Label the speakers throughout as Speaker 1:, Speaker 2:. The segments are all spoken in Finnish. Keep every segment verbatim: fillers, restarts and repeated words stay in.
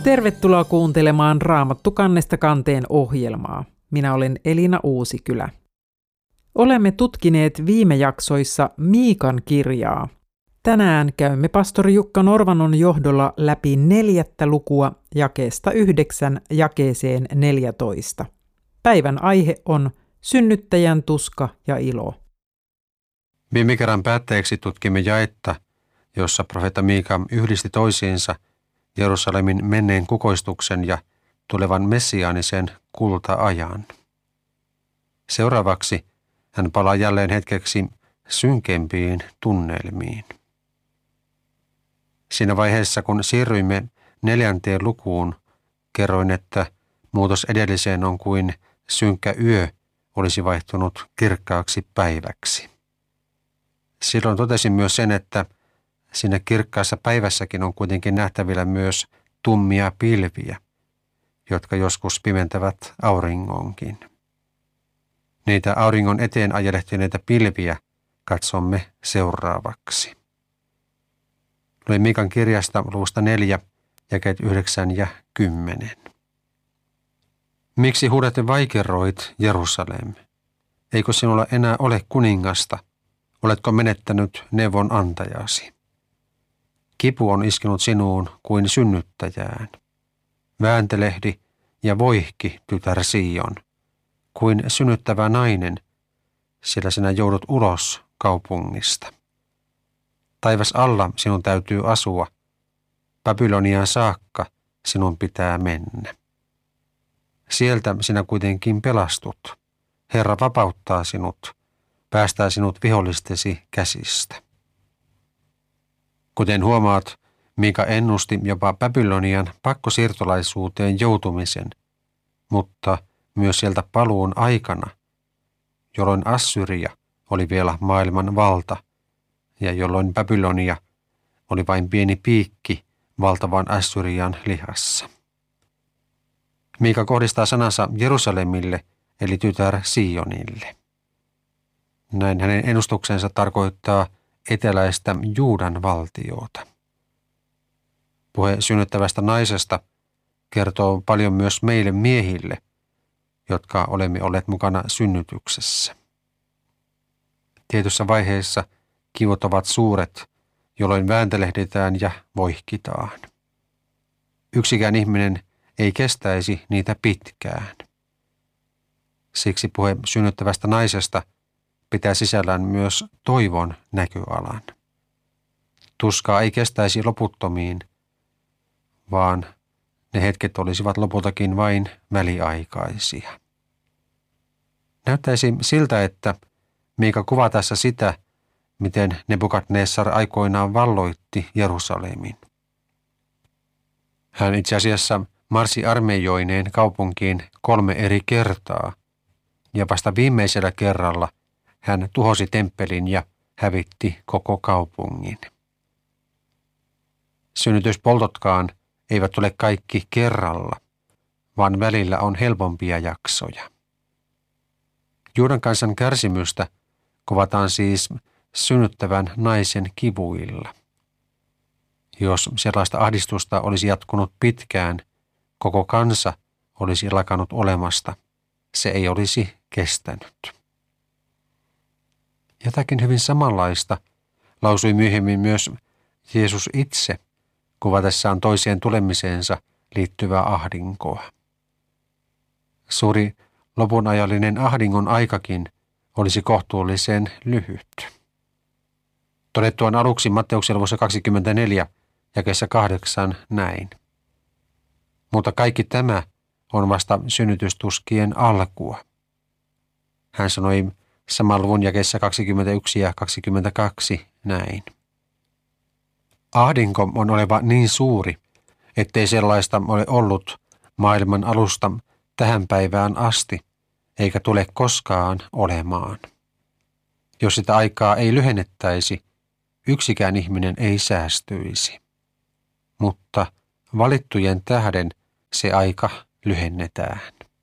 Speaker 1: Tervetuloa kuuntelemaan Raamattu kannesta kanteen ohjelmaa. Minä olen Elina Uusikylä. Olemme tutkineet viime jaksoissa Miikan kirjaa. Tänään käymme pastori Jukka Norvanon johdolla läpi neljättä lukua jakeesta yhdeksän jakeeseen neljätoista. Päivän aihe on synnyttäjän tuska ja ilo.
Speaker 2: Viime kerran päätteeksi tutkimme jaetta, jossa profeetta Miika yhdisti toisiinsa Jerusalemin menneen kukoistuksen ja tulevan messiaanisen kulta-ajan. Seuraavaksi hän palaa jälleen hetkeksi synkempiin tunnelmiin. Siinä vaiheessa, kun siirryimme neljänteen lukuun, kerroin, että muutos edelliseen on kuin synkkä yö olisi vaihtunut kirkkaaksi päiväksi. Silloin totesin myös sen, että siinä kirkkaassa päivässäkin on kuitenkin nähtävillä myös tummia pilviä, jotka joskus pimentävät auringonkin. Niitä auringon eteen ajelehtineitä pilviä katsomme seuraavaksi. Luen Miikan kirjasta luvusta neljä, jakeet yhdeksän ja kymmenen. Miksi huudat ja vaikeroit, Jerusalem? Eikö sinulla enää ole kuningasta? Oletko menettänyt neuvon antajasi? Kipu on iskenut sinuun kuin synnyttäjään. Vääntelehdi ja voihki, tytär Sion, kuin synnyttävä nainen, sillä sinä joudut ulos kaupungista. Taivas alla sinun täytyy asua, Babyloniaan saakka sinun pitää mennä. Sieltä sinä kuitenkin pelastut. Herra vapauttaa sinut, päästää sinut vihollistesi käsistä. Kuten huomaat, Miika ennusti jopa Babylonian pakkosiirtolaisuuteen joutumisen, mutta myös sieltä paluun aikana, jolloin Assyria oli vielä maailman valta ja jolloin Babylonia oli vain pieni piikki valtavan Assyrian lihassa. Miika kohdistaa sanansa Jerusalemille eli tytär Sionille. Näin hänen ennustuksensa tarkoittaa eteläistä Juudan valtiota. Puhe synnyttävästä naisesta kertoo paljon myös meille miehille, jotka olemme olleet mukana synnytyksessä. Tietyssä vaiheessa kivut ovat suuret, jolloin vääntelehditään ja voihkitaan. Yksikään ihminen ei kestäisi niitä pitkään. Siksi puhe synnyttävästä naisesta pitää sisällään myös toivon näköalan. Tuskaa ei kestäisi loputtomiin, vaan ne hetket olisivat lopultakin vain väliaikaisia. Näyttäisi siltä, että Miika kuvaa tässä sitä, miten Nebukadnessar aikoinaan valloitti Jerusalemin. Hän itse asiassa marssi armeijoineen kaupunkiin kolme eri kertaa, ja vasta viimeisellä kerralla hän tuhosi temppelin ja hävitti koko kaupungin. Synnytyspoltotkaan eivät ole kaikki kerralla, vaan välillä on helpompia jaksoja. Juudan kansan kärsimystä kuvataan siis synnyttävän naisen kivuilla. Jos sellaista ahdistusta olisi jatkunut pitkään, koko kansa olisi lakannut olemasta. Se ei olisi kestänyt. Jotakin hyvin samanlaista lausui myöhemmin myös Jeesus itse kuvatessaan toiseen tulemiseensa liittyvää ahdinkoa. Suuri lopunajallinen ahdingon aikakin olisi kohtuullisen lyhyt. Todettu on aluksi Matteuksen luvussa kaksikymmentäneljä, jakeessa kahdeksan näin. Mutta kaikki tämä on vasta synnytystuskien alkua. Hän sanoi saman luvun jakeessa kaksikymmentäyksi ja kaksikymmentäkaksi näin. Ahdinko on oleva niin suuri, ettei sellaista ole ollut maailman alusta tähän päivään asti, eikä tule koskaan olemaan. Jos sitä aikaa ei lyhennettäisi, yksikään ihminen ei säästyisi. Mutta valittujen tähden se aika lyhennetään.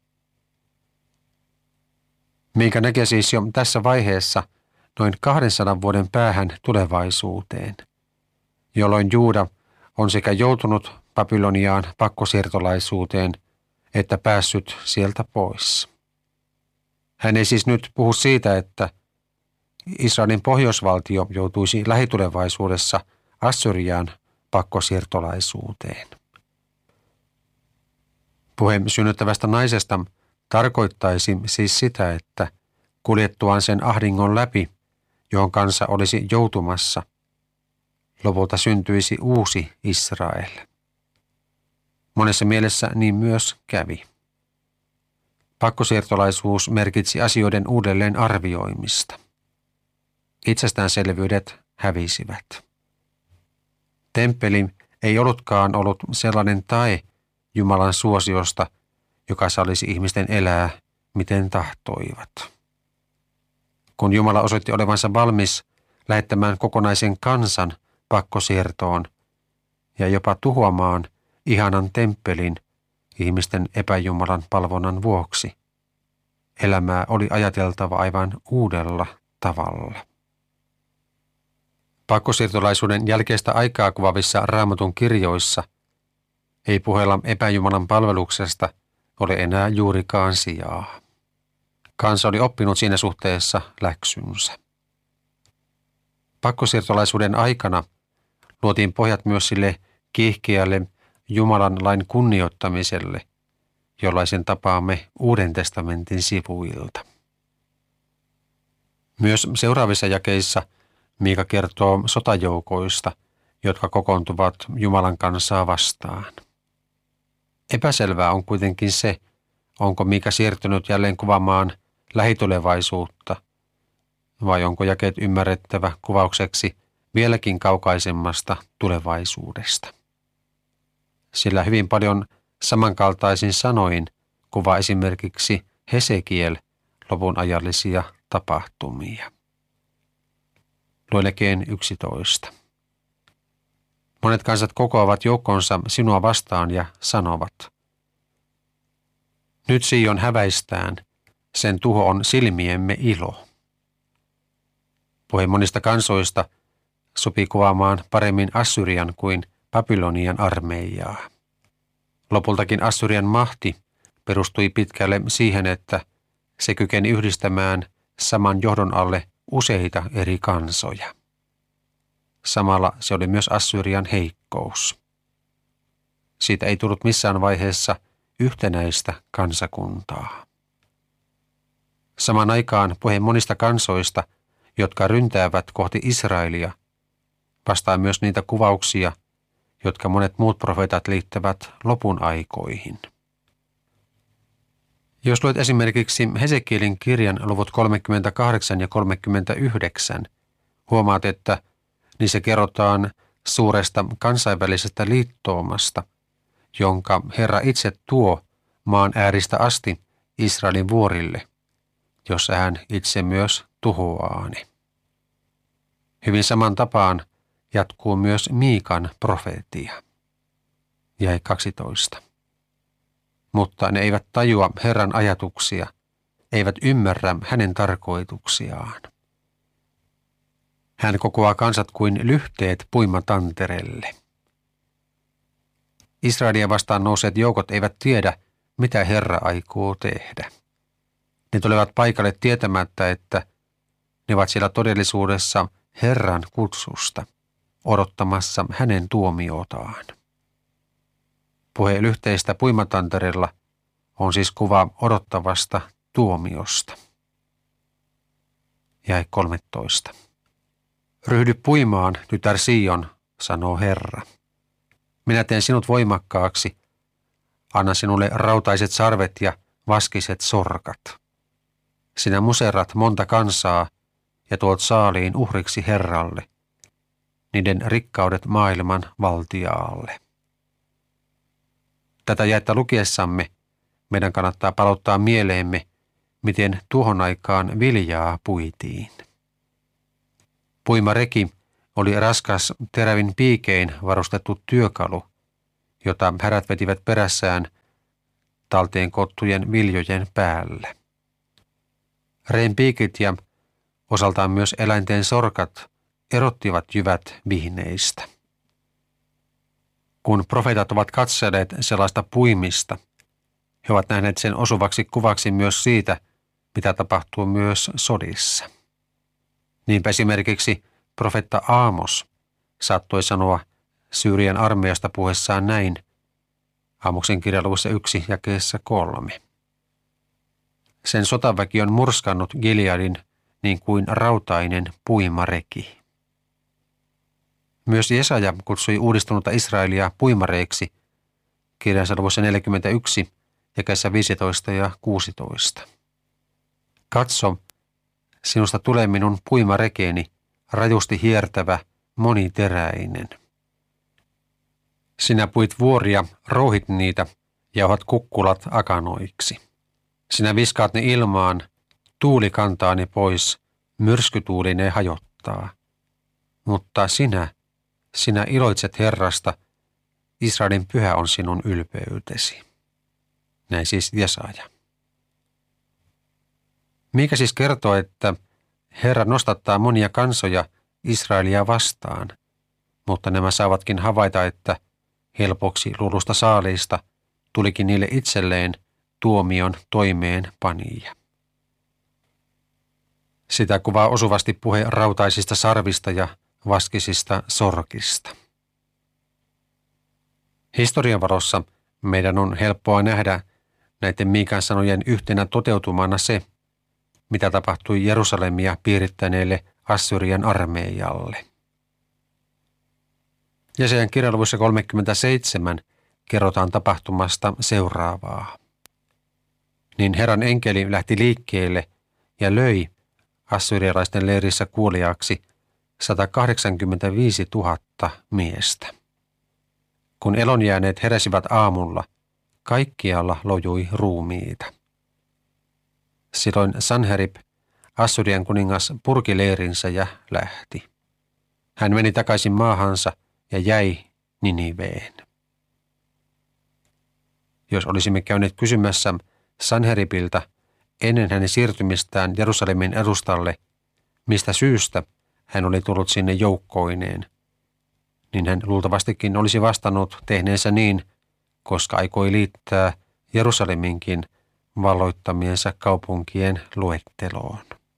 Speaker 2: Miika näkee siis jo tässä vaiheessa noin kahdensadan vuoden päähän tulevaisuuteen, jolloin Juuda on sekä joutunut Babyloniaan pakkosiirtolaisuuteen että päässyt sieltä pois. Hän ei siis nyt puhu siitä, että Israelin pohjoisvaltio joutuisi lähitulevaisuudessa Assyriaan pakkosiirtolaisuuteen. Puhe synnyttävästä naisesta tarkoittaisi siis sitä, että kuljettuaan sen ahdingon läpi, johon kansa olisi joutumassa, lopulta syntyisi uusi Israel. Monessa mielessä niin myös kävi. Pakkosiirtolaisuus merkitsi asioiden uudelleen arvioimista. Itsestäänselvyydet hävisivät. Temppeli ei ollutkaan ollut sellainen tae Jumalan suosiosta, joka sallisi ihmisten elää, miten tahtoivat. Kun Jumala osoitti olevansa valmis lähettämään kokonaisen kansan pakkosiirtoon ja jopa tuhoamaan ihanan temppelin ihmisten epäjumalan palvonnan vuoksi, elämää oli ajateltava aivan uudella tavalla. Pakkosiirtolaisuuden jälkeistä aikaa kuvaavissa Raamatun kirjoissa ei puheella epäjumalan palveluksesta ole enää juurikaan sijaa. Kansa oli oppinut siinä suhteessa läksynsä. Pakkosiirtolaisuuden aikana luotiin pohjat myös sille kiihkeälle Jumalan lain kunnioittamiselle, jollaisen tapaamme Uuden testamentin sivuilta. Myös seuraavissa jakeissa Miika kertoo sotajoukoista, jotka kokoontuvat Jumalan kansaa vastaan. Epäselvää on kuitenkin se, onko Miika siirtynyt jälleen kuvaamaan lähitulevaisuutta, vai onko jakeet ymmärrettävä kuvaukseksi vieläkin kaukaisemmasta tulevaisuudesta. Sillä hyvin paljon samankaltaisin sanoin kuvaa esimerkiksi Hesekiel lopun ajallisia tapahtumia. Luen jakeen yksitoista. Monet kansat kokoavat joukkonsa sinua vastaan ja sanovat: nyt Sion häväistään, sen tuho on silmiemme ilo. Puhe monista kansoista sopii kuvaamaan paremmin Assyrian kuin Babylonian armeijaa. Lopultakin Assyrian mahti perustui pitkälle siihen, että se kykeni yhdistämään saman johdon alle useita eri kansoja. Samalla se oli myös Assyrian heikkous. Siitä ei tullut missään vaiheessa yhtenäistä kansakuntaa. Samaan aikaan puhe monista kansoista, jotka ryntäävät kohti Israelia, vastaa myös niitä kuvauksia, jotka monet muut profeetat liittävät lopun aikoihin. Jos luet esimerkiksi Hesekielin kirjan luvut kolmekymmentäkahdeksan ja kolmekymmentäyhdeksän, huomaat, että niissä kerrotaan suuresta kansainvälisestä liittoumasta, jonka Herra itse tuo maan ääristä asti Israelin vuorille, jossa hän itse myös tuhoaa ne. Hyvin saman tapaan jatkuu myös Miikan profeetia. Jae kaksitoista. Mutta ne eivät tajua Herran ajatuksia, eivät ymmärrä hänen tarkoituksiaan. Hän kokoaa kansat kuin lyhteet puimatanterelle. Israelia vastaan nousseet joukot eivät tiedä, mitä Herra aikoo tehdä. Ne tulevat paikalle tietämättä, että ne ovat siellä todellisuudessa Herran kutsusta, odottamassa hänen tuomiotaan. Puhe lyhteistä puimatanterilla on siis kuva odottavasta tuomiosta. Jae kolmetoista. Ryhdy puimaan, tytär Sion, sanoo Herra. Minä teen sinut voimakkaaksi, anna sinulle rautaiset sarvet ja vaskiset sorkat. Sinä muserrat monta kansaa ja tuot saaliin uhriksi Herralle, niiden rikkaudet maailman valtiaalle. Tätä jaetta lukiessamme meidän kannattaa palauttaa mieleemme, miten tuohon aikaan viljaa puitiin. Puimareki oli raskas terävin piikein varustettu työkalu, jota härät vetivät perässään talteen koottujen viljojen päälle. Reen piikit ja osaltaan myös eläinten sorkat erottivat jyvät vihneistä. Kun profeetat ovat katselleet sellaista puimista, he ovat nähneet sen osuvaksi kuvaksi myös siitä, mitä tapahtuu myös sodissa. Niinpä esimerkiksi profetta Aamos saattoi sanoa Syyrian armeijasta puheessaan näin Aamoksen kirjan luvussa yksi jakeessa kolme. Sen sotaväki on murskannut Gileadin niin kuin rautainen puimareki. Myös Jesaja kutsui uudistunutta Israelia puimareiksi kirjansa luvussa neljäkymmentäyksi jakeessa viisitoista ja kuusitoista. Katso, sinusta tulee minun puimarekeeni, rajusti hiertävä, moniteräinen. Sinä puit vuoria, rouhit niitä ja ohat kukkulat akanoiksi. Sinä viskaat ne ilmaan, tuuli kantaa ne pois, myrskytuuli ne hajottaa. Mutta sinä, sinä iloitset Herrasta, Israelin pyhä on sinun ylpeytesi. Näin siis Jesaja. Mikä siis kertoo, että Herra nostattaa monia kansoja Israelia vastaan, mutta nämä saavatkin havaita, että helpoksi luulusta saaliista tulikin niille itselleen tuomion toimeen panija. Sitä kuvaa osuvasti puhe rautaisista sarvista ja vaskisista sorkista. Historian valossa meidän on helppoa nähdä näiden Miikan sanojen yhtenä toteutumana se, mitä tapahtui Jerusalemia piirittäneelle Assyrian armeijalle. Jesajan kirjan luvussa kolmekymmentäseitsemän kerrotaan tapahtumasta seuraavaa. Niin Herran enkeli lähti liikkeelle ja löi assyrialaisten leirissä kuoliaaksi sata kahdeksankymmentäviisituhatta miestä. Kun elonjääneet heräsivät aamulla, kaikkialla lojui ruumiita. Silloin Sanherib, Assyrian kuningas, purki leirinsä ja lähti. Hän meni takaisin maahansa ja jäi Niniveen. Jos olisimme käyneet kysymässä Sanheribiltä ennen hänen siirtymistään Jerusalemin edustalle, mistä syystä hän oli tullut sinne joukkoineen, niin hän luultavastikin olisi vastannut tehneensä niin, koska aikoi liittää Jerusaleminkin valloittamiensa kaupunkien luetteloon.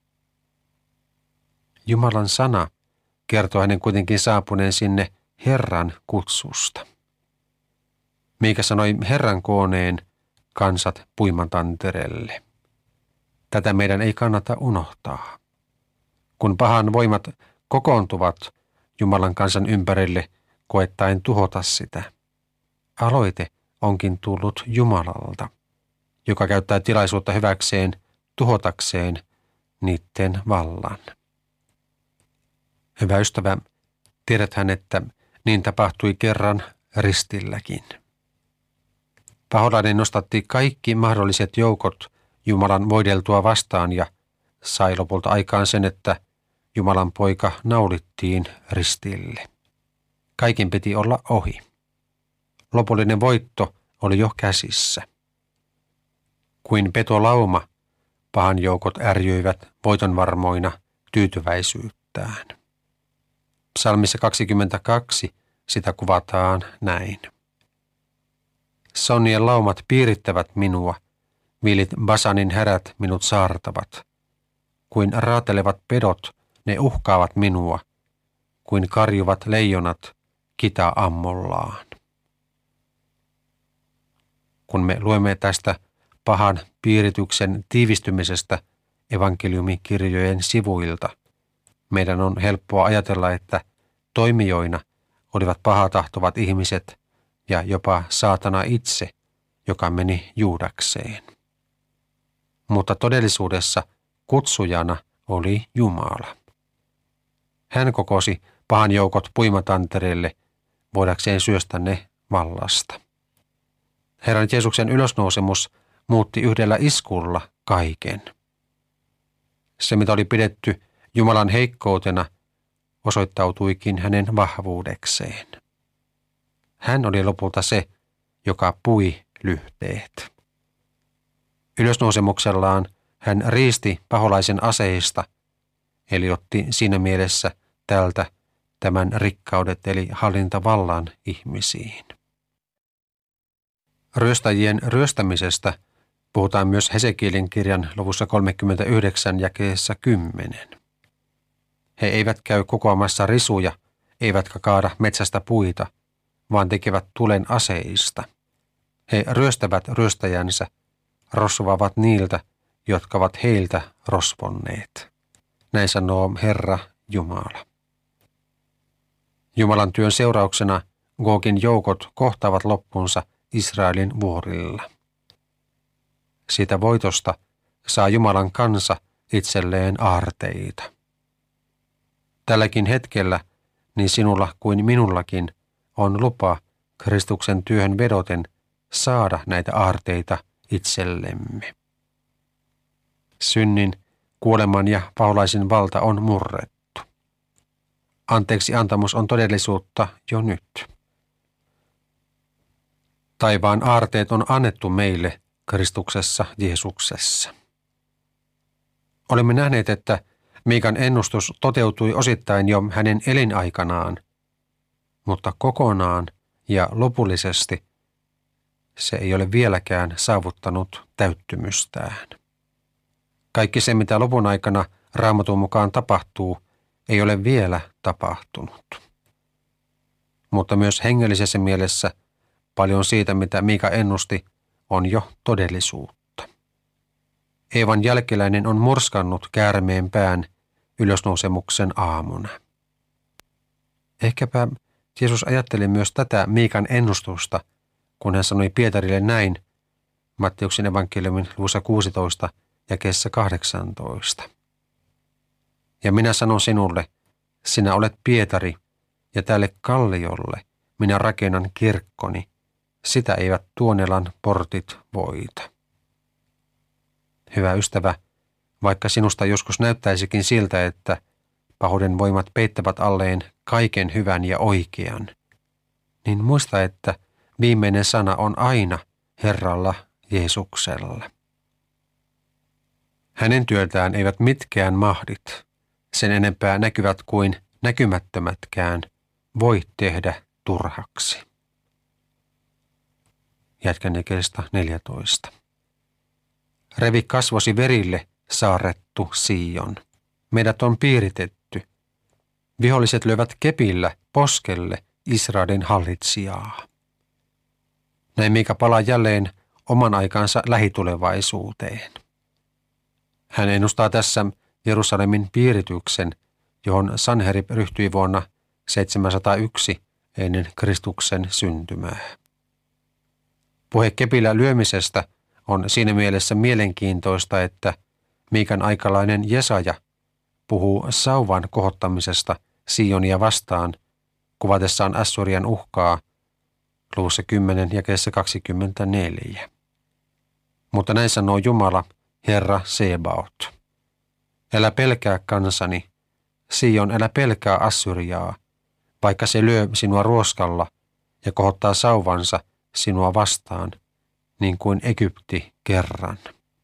Speaker 2: Jumalan sana kertoo hänen kuitenkin saapuneen sinne Herran kutsusta. Miika sanoi Herran kooneen kansat puimatantereelle. Tätä meidän ei kannata unohtaa. Kun pahan voimat kokoontuvat Jumalan kansan ympärille koettaen tuhota sitä, aloite onkin tullut Jumalalta, joka käyttää tilaisuutta hyväkseen tuhotakseen niiden vallan. Hyvä ystävä, tiedäthän, että niin tapahtui kerran ristilläkin. Paholainen nostatti kaikki mahdolliset joukot Jumalan voideltua vastaan ja sai lopulta aikaan sen, että Jumalan poika naulittiin ristille. Kaiken piti olla ohi. Lopullinen voitto oli jo käsissä. Kuin petolauma, pahan joukot ärjyivät voitonvarmoina tyytyväisyyttään. Psalmissa kaksikymmentäkaksi sitä kuvataan näin. Sonnien laumat piirittävät minua, vilit Basanin härät minut saartavat. Kuin raatelevat pedot, ne uhkaavat minua, kuin karjuvat leijonat kita-ammollaan. Kun me luemme tästä pahan piirityksen tiivistymisestä evankeliumikirjojen sivuilta, meidän on helppoa ajatella, että toimijoina olivat pahatahtovat ihmiset ja jopa saatana itse, joka meni Juudakseen. Mutta todellisuudessa kutsujana oli Jumala. Hän kokosi pahan joukot puimatantereelle voidakseen syöstä ne vallasta. Herran Jeesuksen ylösnousemus muutti yhdellä iskulla kaiken. Se, mitä oli pidetty Jumalan heikkoutena, osoittautuikin hänen vahvuudekseen. Hän oli lopulta se, joka pui lyhteet. Ylösnousemuksellaan hän riisti paholaisen aseista, eli otti siinä mielessä tältä tämän rikkaudet eli hallintavallan ihmisiin. Ryöstäjien ryöstämisestä puhutaan myös Hesekielin kirjan luvussa kolmekymmentäyhdeksän jakeessa kymmenen. He eivät käy kokoamassa risuja, eivätkä kaada metsästä puita, vaan tekevät tulen aseista. He ryöstävät ryöstäjänsä, rosvoavat niiltä, jotka ovat heiltä rosvonneet. Näin sanoo Herra Jumala. Jumalan työn seurauksena Gogin joukot kohtaavat loppunsa Israelin vuorilla. Siitä voitosta saa Jumalan kansa itselleen aarteita. Tälläkin hetkellä niin sinulla kuin minullakin on lupa Kristuksen työhön vedoten saada näitä aarteita itsellemme. Synnin, kuoleman ja paholaisen valta on murrettu. Anteeksi antamus on todellisuutta jo nyt. Taivaan aarteet on annettu meille Kristuksessa Jeesuksessa. Olemme nähneet, että Miikan ennustus toteutui osittain jo hänen elinaikanaan, mutta kokonaan ja lopullisesti se ei ole vieläkään saavuttanut täyttymystään. Kaikki se, mitä lopun aikana Raamatun mukaan tapahtuu, ei ole vielä tapahtunut. Mutta myös hengellisessä mielessä paljon siitä, mitä Miika ennusti, on jo todellisuutta. Eevan jälkeläinen on murskannut käärmeen pään ylösnousemuksen aamuna. Ehkäpä Jeesus ajatteli myös tätä Miikan ennustusta, kun hän sanoi Pietarille näin Matteuksen evankeliumin luvussa kuusitoista jakeessa kahdeksantoista. Ja minä sanon sinulle, sinä olet Pietari, ja tälle kalliolle minä rakennan kirkkoni, sitä eivät Tuonelan portit voita. Hyvä ystävä, vaikka sinusta joskus näyttäisikin siltä, että pahuuden voimat peittävät alleen kaiken hyvän ja oikean, niin muista, että viimeinen sana on aina Herralla Jeesuksella. Hänen työtään eivät mitkään mahdit, sen enempää näkyvät kuin näkymättömätkään, voi tehdä turhaksi. Jatkan jakeesta neljätoista. Revi kasvosi verille, saarrettu Sion. Meidät on piiritetty. Viholliset lyövät kepillä poskelle Israelin hallitsijaa. Näin Miika palaa jälleen oman aikansa lähitulevaisuuteen. Hän ennustaa tässä Jerusalemin piirityksen, johon Sanherib ryhtyi vuonna seitsemänsataayksi ennen Kristuksen syntymää. Puhe kepillä lyömisestä on siinä mielessä mielenkiintoista, että Miikan aikalainen Jesaja puhuu sauvan kohottamisesta Sionia vastaan kuvatessaan Assurian uhkaa luvussa kymmenen jakeessa kaksikymmentäneljä. Mutta näin sanoo Jumala, Herra Sebaot. Älä pelkää kansani, Sion, älä pelkää Assyriaa, vaikka se lyö sinua ruoskalla ja kohottaa sauvansa sinua vastaan, niin kuin Egypti kerran.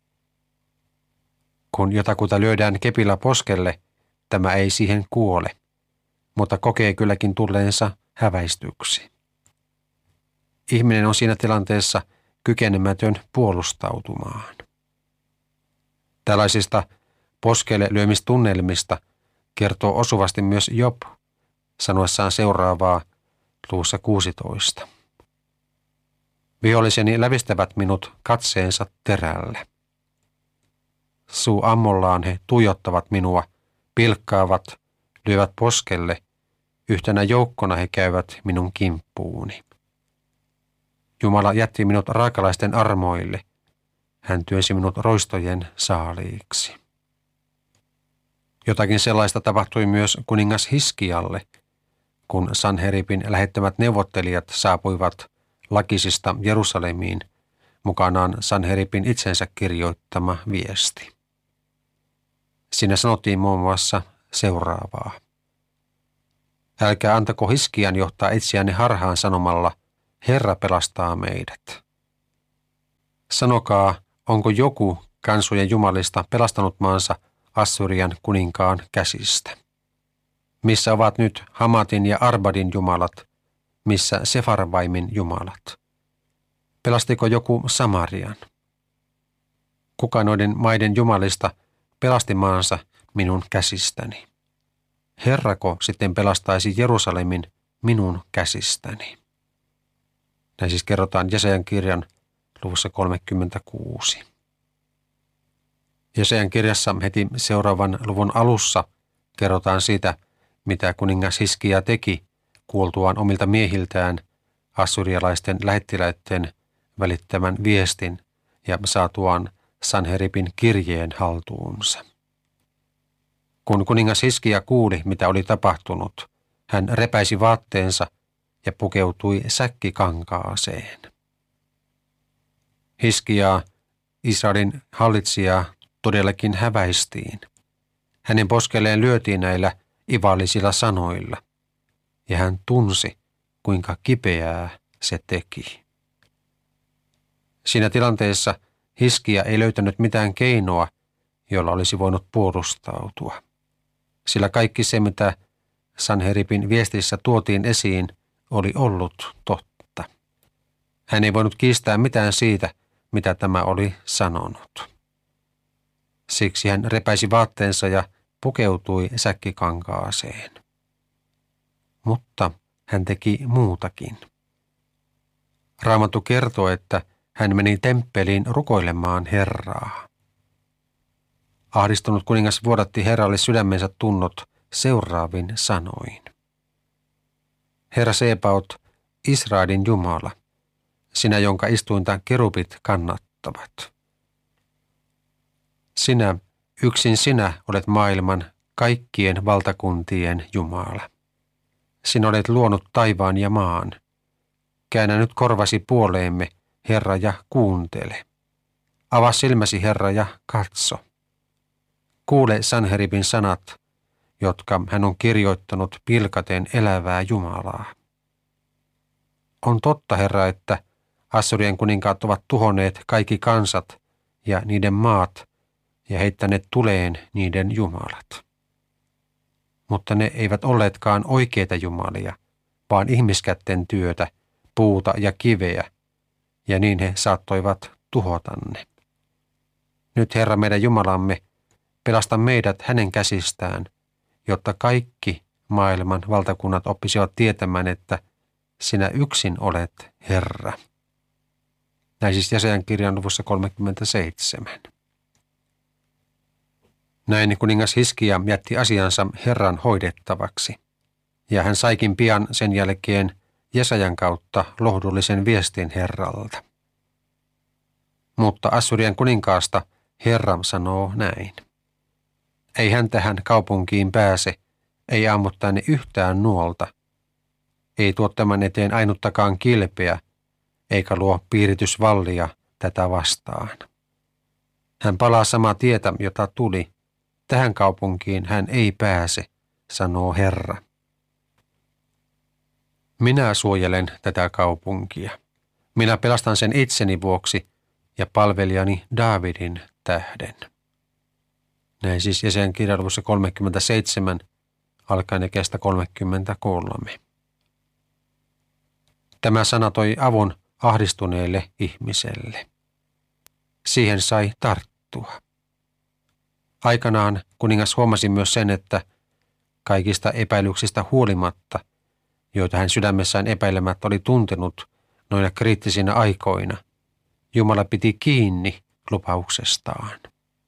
Speaker 2: Kun jotakuta lyödään kepillä poskelle, tämä ei siihen kuole, mutta kokee kylläkin tulleensa häväistyksi. Ihminen on siinä tilanteessa kykenemätön puolustautumaan. Tällaisista poskelle lyömistunnelmista kertoo osuvasti myös Job sanoessaan seuraavaa luvussa kuusitoista. Viholliseni lävistävät minut katseensa terällä. Suu ammollaan he tuijottavat minua, pilkkaavat, lyövät poskelle, yhtenä joukkona he käyvät minun kimppuuni. Jumala jätti minut raakalaisten armoille, hän työnsi minut roistojen saaliiksi. Jotakin sellaista tapahtui myös kuningas Hiskialle, kun Sanheribin lähettämät neuvottelijat saapuivat Lakisista Jerusalemiin, mukanaan Sanheribin itsensä kirjoittama viesti. Siinä sanottiin muun muassa seuraavaa. Älkää antako Hiskian johtaa itseänne harhaan sanomalla, Herra pelastaa meidät. Sanokaa, onko joku kansojen jumalista pelastanut maansa Assyrian kuninkaan käsistä. Missä ovat nyt Hamatin ja Arbadin jumalat? Missä Sefarvaimin jumalat? Pelastiko joku Samarian? Kuka noiden maiden jumalista pelasti maansa minun käsistäni? Herrako sitten pelastaisi Jerusalemin minun käsistäni? Näin siis kerrotaan Jesajan kirjan luvussa kolmekymmentäkuusi. Jesajan kirjassa heti seuraavan luvun alussa kerrotaan siitä, mitä kuningas Hiskia teki kuultuaan omilta miehiltään assyrialaisten lähettiläiden välittämän viestin ja saatuaan Sanheribin kirjeen haltuunsa. Kun kuningas Hiskia kuuli, mitä oli tapahtunut, hän repäisi vaatteensa ja pukeutui säkkikankaaseen. Hiskiaa, Israelin hallitsijaa, todellakin häväistiin. Hänen poskelleen lyötiin näillä ivallisilla sanoilla, ja hän tunsi, kuinka kipeää se teki. Siinä tilanteessa Hiskia ei löytänyt mitään keinoa, jolla olisi voinut puolustautua. Sillä kaikki se, mitä Sanheribin viestissä tuotiin esiin, oli ollut totta. Hän ei voinut kiistää mitään siitä, mitä tämä oli sanonut. Siksi hän repäisi vaatteensa ja pukeutui säkkikankaaseen. Mutta hän teki muutakin. Raamattu kertoo, että hän meni temppeliin rukoilemaan Herraa. Ahdistunut kuningas vuodatti Herralle sydämensä tunnot seuraavin sanoin. Herra Sebaot, Israelin Jumala, sinä, jonka istuinta kerubit kannattavat. Sinä, yksin sinä olet maailman kaikkien valtakuntien Jumala. Sinä olet luonut taivaan ja maan. Käännä nyt korvasi puoleemme, Herra, ja kuuntele. Avaa silmäsi, Herra, ja katso. Kuule Sanheribin sanat, jotka hän on kirjoittanut pilkaten elävää Jumalaa. On totta, Herra, että Assyrian kuninkaat ovat tuhonneet kaikki kansat ja niiden maat ja heittäneet tuleen niiden jumalat. Mutta ne eivät olleetkaan oikeita jumalia, vaan ihmiskätten työtä, puuta ja kiveä, ja niin he saattoivat tuhota ne. Nyt, Herra, meidän Jumalamme, pelasta meidät hänen käsistään, jotta kaikki maailman valtakunnat oppisivat tietämään, että sinä yksin olet Herra. Näin siis Jesajan kirjan luvussa kolmekymmentäseitsemän. Näin kuningas Hiskia jätti asiansa Herran hoidettavaksi, ja hän saikin pian sen jälkeen Jesajan kautta lohdullisen viestin Herralta. Mutta Assyrian kuninkaasta Herra sanoo näin. Ei hän tähän kaupunkiin pääse, ei ammu tänne yhtään nuolta. Ei tuo tämän eteen ainuttakaan kilpeä, eikä luo piiritysvallia tätä vastaan. Hän palaa samaa tietä, jota tuli. Tähän kaupunkiin hän ei pääse, sanoo Herra. Minä suojelen tätä kaupunkia. Minä pelastan sen itseni vuoksi ja palvelijani Daavidin tähden. Näin siis Jesajan kirjan luvussa kolmekymmentäseitsemän, alkaen jakeesta kolmekymmentäkolme. Tämä sana toi avun ahdistuneelle ihmiselle. Siihen sai tarttua. Aikanaan kuningas huomasi myös sen, että kaikista epäilyksistä huolimatta, joita hän sydämessään epäilemättä oli tuntenut noina kriittisinä aikoina, Jumala piti kiinni lupauksestaan.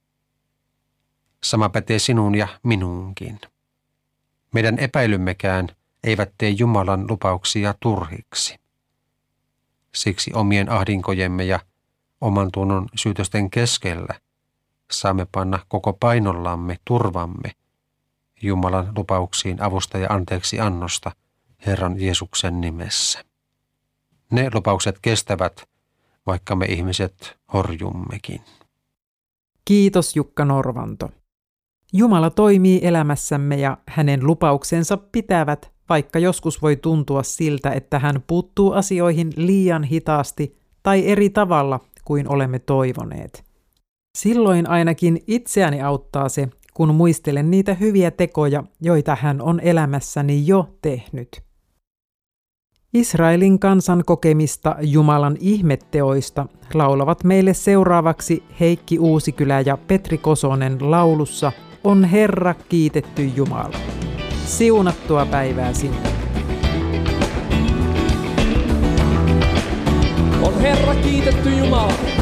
Speaker 2: Sama pätee sinuun ja minuunkin. Meidän epäilymmekään eivät tee Jumalan lupauksia turhiksi. Siksi omien ahdinkojemme ja oman tunnon syytösten keskellä saamme panna koko painollamme turvamme Jumalan lupauksiin avusta ja anteeksi annosta Herran Jeesuksen nimessä. Ne lupaukset kestävät, vaikka me ihmiset horjummekin.
Speaker 1: Kiitos Jukka Norvanto. Jumala toimii elämässämme ja hänen lupauksensa pitävät, vaikka joskus voi tuntua siltä, että hän puuttuu asioihin liian hitaasti tai eri tavalla kuin olemme toivoneet. Silloin ainakin itseäni auttaa se, kun muistelen niitä hyviä tekoja, joita hän on elämässäni jo tehnyt. Israelin kansan kokemista Jumalan ihmetteoista laulavat meille seuraavaksi Heikki Uusikylä ja Petri Kosonen laulussa On Herra kiitetty Jumala. Siunattua päivää sinulle.
Speaker 3: On Herra kiitetty Jumala.